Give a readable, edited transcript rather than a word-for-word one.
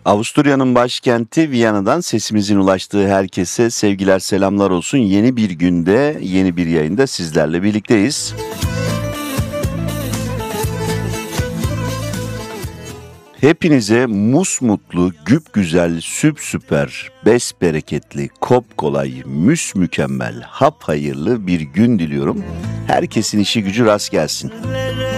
Avusturya'nın başkenti Viyana'dan sesimizin ulaştığı herkese sevgiler selamlar olsun. Yeni bir günde, yeni bir yayında sizlerle birlikteyiz. Hepinize musmutlu, güpgüzel, süper, besbereketli, kopkolay, müsmükemmel, hayırlı bir gün diliyorum. Herkesin işi gücü rast gelsin.